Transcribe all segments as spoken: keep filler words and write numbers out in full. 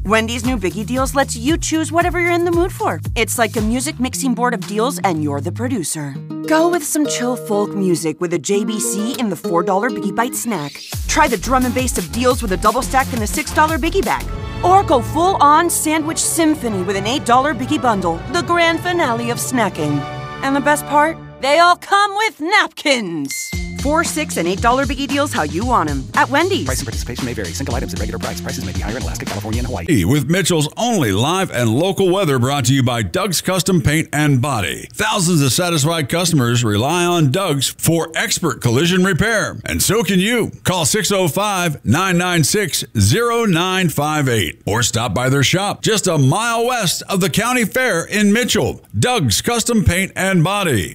Wendy's new Biggie Deals lets you choose whatever you're in the mood for. It's like a music mixing board of deals, and you're the producer. Go with some chill folk music with a J B C in the four dollar Biggie Bite snack. Try the drum and bass of deals with a double stack in the six dollar Biggie Bag. Or go full-on sandwich symphony with an eight dollar Biggie Bundle, the grand finale of snacking. And the best part? They all come with napkins. Four, six, and eight dollar Biggie Deals how you want them at Wendy's. Price and participation may vary. Single items at regular price. Prices may be higher in Alaska, California, and Hawaii. With Mitchell's only live and local weather, brought to you by Doug's Custom Paint and Body. Thousands of satisfied customers rely on Doug's for expert collision repair. And so can you. Call six oh five, nine nine six, oh nine five eight or stop by their shop just a mile west of the county fair in Mitchell. Doug's Custom Paint and Body.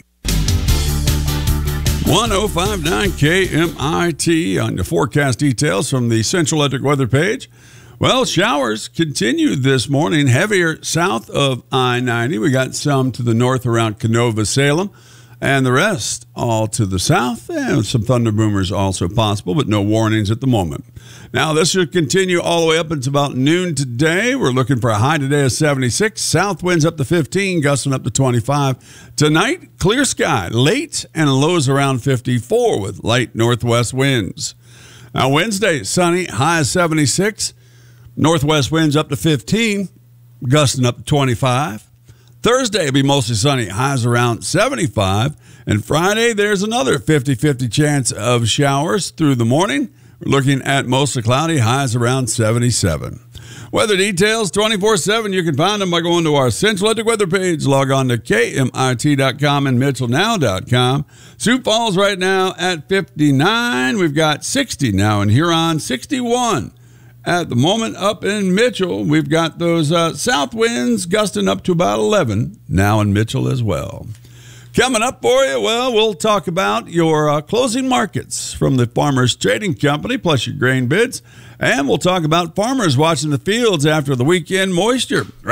one oh five point nine K M I T on the forecast details from the Central Electric weather page. Well, showers continued this morning, heavier south of I ninety. We got some to the north around Canova, Salem, and the rest all to the south, and some thunder boomers also possible, but no warnings at the moment. Now, this should continue all the way up until about noon today. We're looking for a high today of seventy-six, south winds up to fifteen, gusting up to twenty-five. Tonight, clear sky, late, and lows around fifty-four with light northwest winds. Now, Wednesday, sunny, high of seventy-six, northwest winds up to fifteen, gusting up to twenty-five. Thursday will be mostly sunny, highs around seventy-five. And Friday, there's another fifty-fifty chance of showers through the morning. We're looking at mostly cloudy, highs around seventy-seven. Weather details twenty-four seven. You can find them by going to our Central Electric weather page. Log on to K M I T dot com and Mitchell Now dot com. Sioux Falls right now at fifty-nine. We've got sixty now in Huron, sixty-one. At the moment, up in Mitchell, we've got those uh, south winds gusting up to about eleven now in Mitchell as well. Coming up for you, well, we'll talk about your uh, closing markets from the Farmers Trading Company, plus your grain bids. And we'll talk about farmers watching the fields after the weekend moisture.